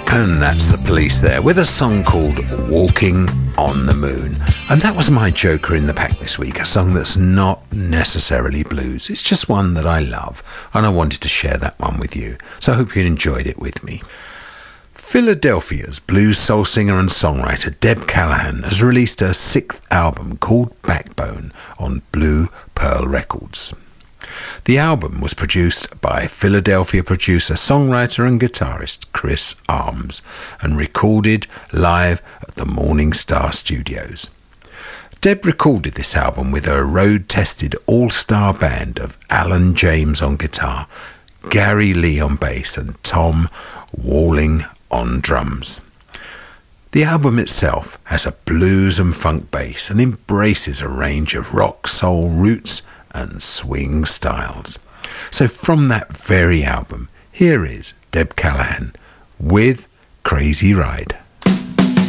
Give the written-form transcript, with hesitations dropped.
And that's the Police there with a song called Walking on the Moon. And that was my joker in the pack this week, a song that's not necessarily blues. It's just one that I love, and I wanted to share that one with you. So I hope you enjoyed it with me. Philadelphia's blues soul singer and songwriter Deb Callahan has released her 6th album called Backbone on Blue Pearl Records. The album was produced by Philadelphia producer, songwriter and guitarist Chris Arms and recorded live at the Morning Star Studios. Deb recorded this album with her road-tested all-star band of Alan James on guitar, Gary Lee on bass and Tom Walling on drums. The album itself has a blues and funk bass and embraces a range of rock, soul, roots and swing styles. So from that very album, here is Deb Callahan with Crazy Ride.